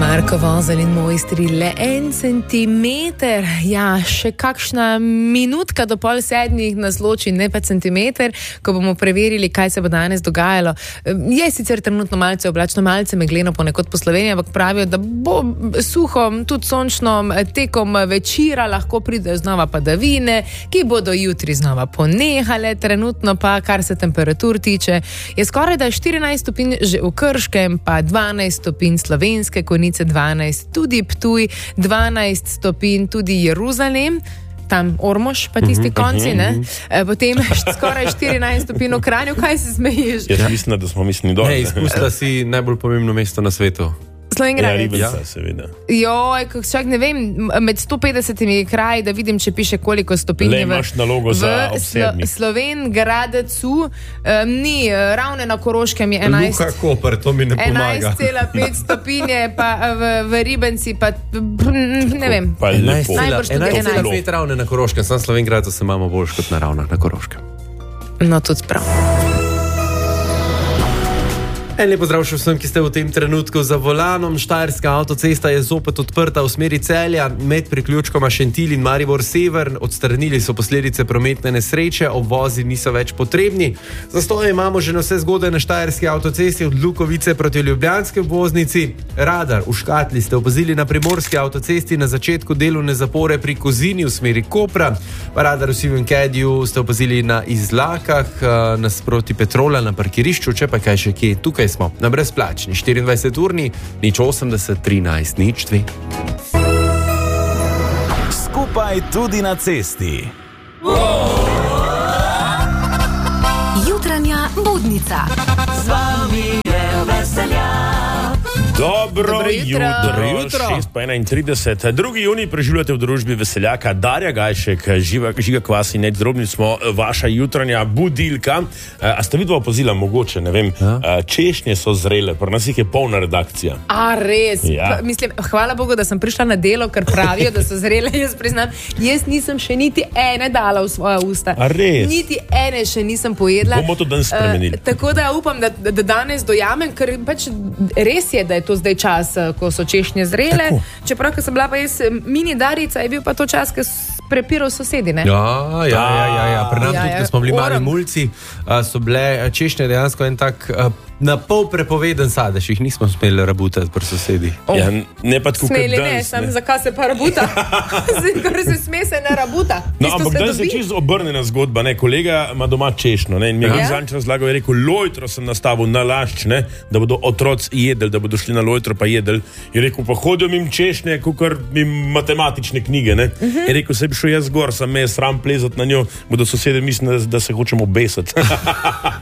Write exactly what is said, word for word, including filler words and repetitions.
Marko Vozelj in mojstri, le en centimeter, ja, še kakšna minutka do pol sedmih nas loči, ne pa centimeter, ko bomo preverili, kaj se bo danes dogajalo. Je sicer trenutno malce oblačno, malce megleno ponekod po Sloveniji, ampak pravijo, da bo suho, tudi sončno, tekom večera lahko pride znova padavine, ki bodo jutri znova ponehale, trenutno pa, kar se temperatur tiče, je skoraj da štirinajst stopinj že v Krškem, pa dvanajst stopinj Slovenske Konjice, dvanajst tudi Ptuj, dvanajst stopinj tudi Jeruzalem, tam Ormož, pa tisti konci, ne? Potem skoraj štirinajst stopinj v Kranju. Kaj se smejiš? Jaz mislim, da smo mislili dobro. Ne, izpustila si najbolj pomembno mesto na svetu. Slovengrad. Ja, Ribica, seveda. Joj, čak ne vem, med sto petdesetimi kraji, da vidim, če piše koliko stopinj Le imaš nalogo za ob sedmih. Slovenjgradecu, um, ni, Ravne na Koroškem je enajst. Luka Koper, to mi ne pomaga. enajst cela pet stopinje, pa v, v Ribenci pa, ne vem. Pa je lepo. Najbrž tudi enajst cela enajst. pet Ravne na Koroškem, sam Slovenjgradu se imamo boljš kot na Ravnah na Koroškem. No, tudi prav. En lepo zdrav še vsem, ki ste v tem trenutku za volanom. Štajerska avtocesta je zopet odprta v smeri Celja, med priključkoma Šentilj in Maribor Sever. Odstranili so posledice prometne nesreče, obvozi niso več potrebni. Zastoje imamo že na vse zgodaj na Štajerski avtocesti od Lukovice proti ljubljanski obvoznici. Radar v škatli ste opazili na primorski avtocesti na začetku delovne zapore pri Kozini v smeri Kopra. Radar v Sivem Kedju ste opazili na Izlakah, nasproti Petrola na parkirišču, če pa kaj še kje. Tukaj smo na brezplačni štiriindvajset urni, nič osemdeset, trinajst, nič dve. Skupaj tudi na cesti. Jutranja budnica. Z vami je Veselja. Dobro, Dobro jutro. jutro, jutro. šest pa enaintrideset. drugi junij preživljate v družbi Veseljaka, Darja Gajšek, Živa, Žiga Kvas in Ned Drobni smo vaša jutranja budilka. A ste vidva opazila, mogoče, ne vem, ja. Češnje so zrele, pri nas jih je polna redakcija. A, res? Ja. Pa, mislim, hvala Bogu, da sem prišla na delo, ker pravijo, da so zrele, jaz priznam, jaz nisem še niti ene dala v svoja usta. A res? Niti ene še nisem pojedla. Bomo to danes spremenili. Uh, tako da upam, da, da danes dojamem, ker pač res je, da je to zdaj čas, ko so češnje zrele. Tako. Čeprav, ko sem bila pa jaz mini Darica, je bil pa to čas, ko prepiral sosedi, ne? Ja, ja, ja, ja, ja. Pri nam Ja, tudi, ja. ko smo bili mali Oram. mulci, a, so bile češnje dejansko en tak a, na pol prepoveden sadež, jih nismo smeli rabutati pri sosedi. Oh. Ja, ne pa tako, kot Smeli ne, danes. sam zakaj se pa rabuta? Ker se sme, se ne rabuta. No, Tisto ampak se danes je dobi. čisto obrnjena zgodba, ne, kolega ima doma češnjo, ne, in mi je Ja. ja. zanč razlagal, je rekel, lojtro sem nastavil na lašč, ne, da bodo otroci jedli, da bodo šli na lojtro pa jedli. Je rekel, pa hodijo mim češnje, kakor mim matematične knjige, ne. Uh -huh. Je rekel, se bi šel jaz gor, sem me sram plezati na njo, bodo sosede mislili, da, da se hočemo obesati.